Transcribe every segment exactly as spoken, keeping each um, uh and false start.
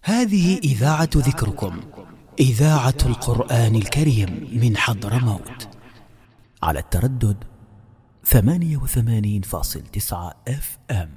هذه إذاعة ذكركم، إذاعة القرآن الكريم من حضرموت، على التردد ثمانية وثمانين فاصل تسعة اف ام.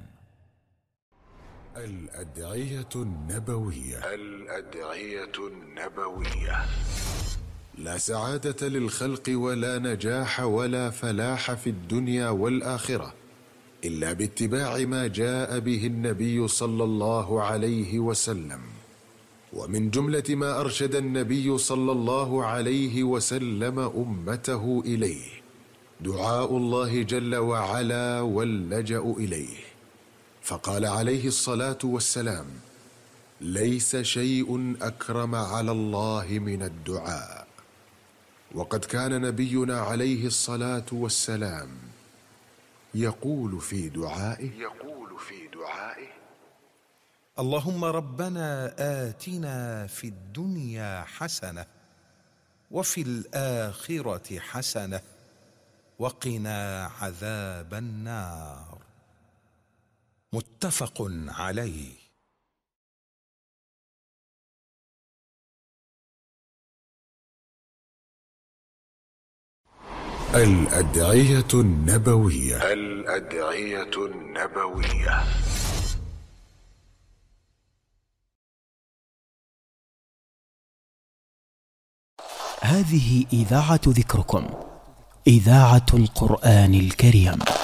الأدعية النبوية. الأدعية النبوية. لا سعادة للخلق ولا نجاح ولا فلاح في الدنيا والآخرة إلا باتباع ما جاء به النبي صلى الله عليه وسلم. ومن جملة ما أرشد النبي صلى الله عليه وسلم أمته إليه دعاء الله جل وعلا واللجأ إليه، فقال عليه الصلاة والسلام: ليس شيء أكرم على الله من الدعاء. وقد كان نبينا عليه الصلاة والسلام يقول في دعائه يقول في دعائه اللهم ربنا آتنا في الدنيا حسنة وفي الآخرة حسنة وقنا عذاب النار. متفق عليه. الأدعية النبوية. الأدعية النبوية. هذه إذاعة ذكركم، إذاعة القرآن الكريم.